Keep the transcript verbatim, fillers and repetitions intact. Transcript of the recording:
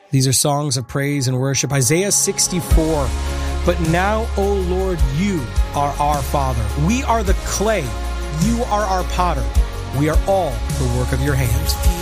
These are songs of praise and worship. Isaiah sixty-four. But now, O Lord, you are our Father. We are the clay. You are our potter. We are all the work of your hands.